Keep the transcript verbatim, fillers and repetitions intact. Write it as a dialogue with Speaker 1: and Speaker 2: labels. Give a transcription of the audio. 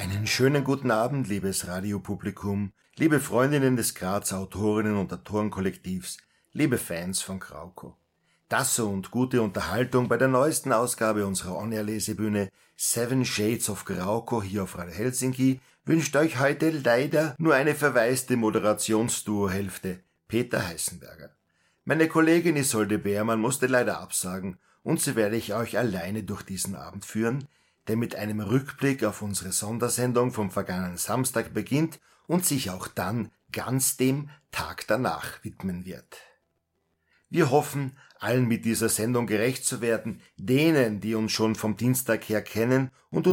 Speaker 1: Einen schönen guten Abend, liebes Radiopublikum, liebe Freundinnen des Grazer Autorinnen- und Autorenkollektivs, liebe Fans von Krauko. Das und gute Unterhaltung bei der neuesten Ausgabe unserer On-Air-Lesebühne Seven Shades of Krauko hier auf Radio Helsinki wünscht euch heute leider nur eine verwaiste Moderationsduo-Hälfte, Peter Heißenberger. Meine Kollegin Isolde Beermann musste leider absagen und so werde ich euch alleine durch diesen Abend führen, der mit einem Rückblick auf unsere Sondersendung vom vergangenen Samstag beginnt und sich auch dann ganz dem Tag danach widmen wird. Wir hoffen, allen mit dieser Sendung gerecht zu werden, denen, die uns schon vom Dienstag her kennen und